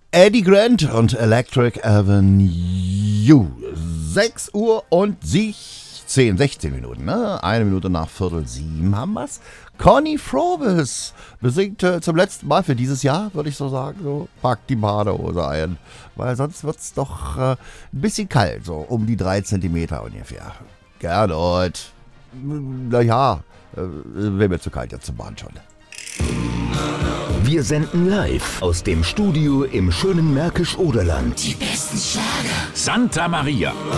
Eddie Grant und Electric Avenue. 6 Uhr und 16 Minuten, ne? 1 Minute nach 6:45 haben wir's. Conny Frobes besingt zum letzten Mal für dieses Jahr, würde ich so sagen. So, packt die Badehose ein, weil sonst wird's doch ein bisschen kalt, so um die 3 Zentimeter ungefähr. Gernot, naja, wäre mir zu kalt jetzt zum Bahn schon. Wir senden live aus dem Studio im schönen Märkisch-Oderland. Die besten Schlager. Santa Maria.